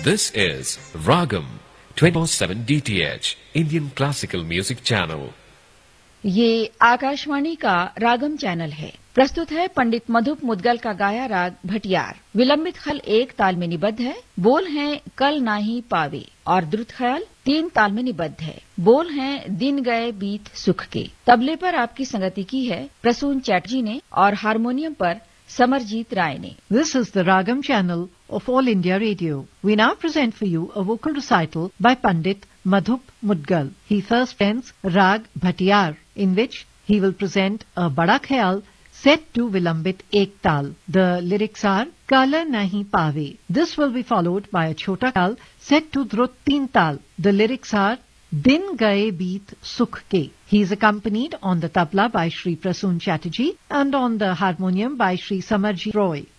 This is Ragam 24/7 DTH Indian Classical Music Channel. ये आकाशवाणी का रागम channel है। प्रस्तुत है पंडित मधुप मुदगल का गाया राग भटियार। विलंबित खल एक ताल में निबद्ध है। बोल हैं कल नाही पावे और द्रुत ख्याल 3 ताल में निबद्ध है। बोल हैं दिन गए बीत सुख के। तबले पर आपकी संगति की है प्रसून चैटर्जी ने और हारमोनियम पर समरजीत राय ने। This is the Ragam channel of All India Radio. We now present for you a vocal recital by Pandit Madhup Mudgal. He first presents Rag Bhatiyar, in which he will present a Bada Khayal set to Vilambit Ek Tal. The lyrics are Kala Nahi Pave. This will be followed by a Chota Khayal set to Drut Teen Tal. The lyrics are Din Gaye Beet Sukh Ke. He is accompanied on the tabla by Shri Prasoon Chatterjee and on the harmonium by Shri Samarjit Roy.